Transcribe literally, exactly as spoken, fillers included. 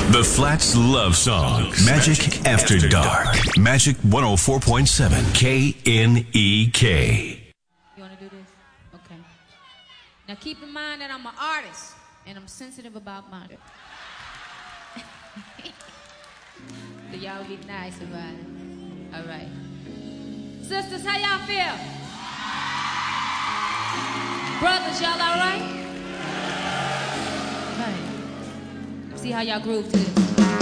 The Flats Love Songs. Magic After Dark. Magic one oh four point seven K N E K. You want to do this? Okay. Now keep in mind that I'm an artist and I'm sensitive about murder. So y'all be nice about it. All right. Sisters, how y'all feel? Brothers, y'all all right? All right. See how y'all groove to this.